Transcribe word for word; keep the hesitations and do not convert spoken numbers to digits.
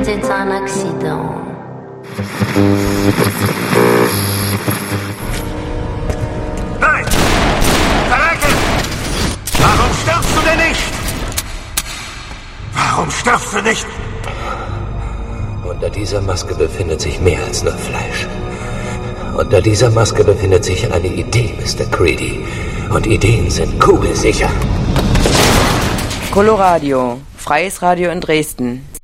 c'était un accident. Nein! Verrecken! Warum stirbst du denn nicht? Warum stirbst du nicht? Unter dieser Maske befindet sich mehr als nur Fleisch. Unter dieser Maske befindet sich eine Idee, Mister Creedy. Und Ideen sind kugelsicher. Coloradio, freies Radio in Dresden.